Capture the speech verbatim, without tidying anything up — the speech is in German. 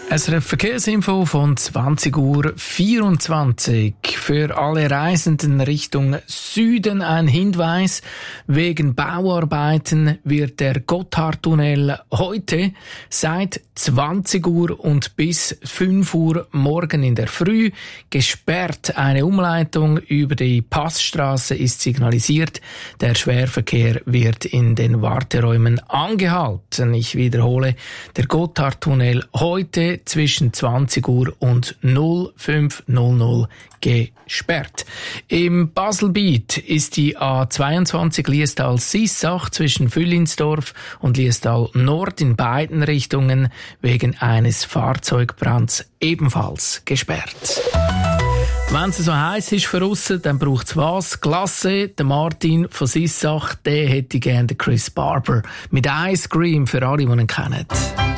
Es ist eine Verkehrsinfo von zwanzig Uhr vierundzwanzig. Für alle Reisenden Richtung Süden ein Hinweis. Wegen Bauarbeiten wird der Gotthardtunnel heute seit zwanzig Uhr und bis fünf Uhr morgen in der Früh gesperrt. Eine Umleitung über die Passstraße ist signalisiert. Der Schwerverkehr wird in den Warteräumen angehalten. Ich wiederhole, der Gotthardtunnel heute zwischen zwanzig Uhr und null fünf null null gesperrt. Im Baselbiet ist die A zweiundzwanzig Liestal-Sissach zwischen Füllinsdorf und Liestal Nord in beiden Richtungen wegen eines Fahrzeugbrands ebenfalls gesperrt. Wenn es so heiß ist für aussen, dann braucht es was? Klasse, der Martin von Sissach, der hätte gerne Chris Barber mit Ice Cream für alle, die ihn kennen.